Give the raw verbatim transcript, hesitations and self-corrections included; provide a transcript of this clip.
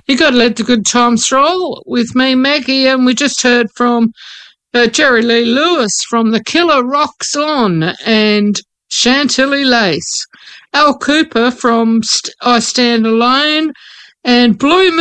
You got to let the good times roll with me, Maggie, and we just heard from uh, Jerry Lee Lewis from The Killer Rocks On and Chantilly Lace. Al Cooper from St- I Stand Alone and Blue